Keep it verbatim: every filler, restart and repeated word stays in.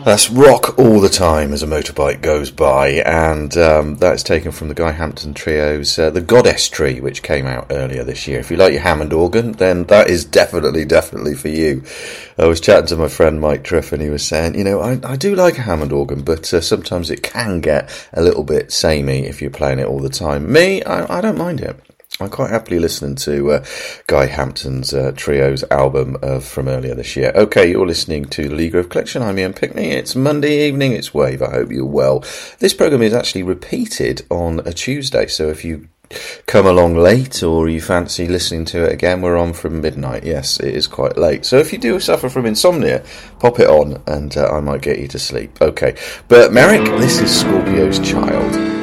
That's Rock All the Time as a Motorbike Goes By, and um, that's taken from the Guy Hampton Trio's uh, The Goddess Tree, which came out earlier this year. If you like your Hammond organ, then that is definitely, definitely for you. I was chatting to my friend Mike Triff, and he was saying, you know, I, I do like a Hammond organ, but uh, sometimes it can get a little bit samey if you're playing it all the time. Me, I, I don't mind it. I'm quite happily listening to uh, Guy Hampton's uh, Trio's album of, from earlier this year. Okay, you're listening to the Lee Grove Collection. I'm Ian Pickney. It's Monday evening. It's Wave. I hope you're well. This programme is actually repeated on a Tuesday, so if you come along late or you fancy listening to it again, we're on from midnight. Yes, it is quite late. So if you do suffer from insomnia, pop it on and uh, I might get you to sleep. Okay, but Merrick, this is Scorpio's Child.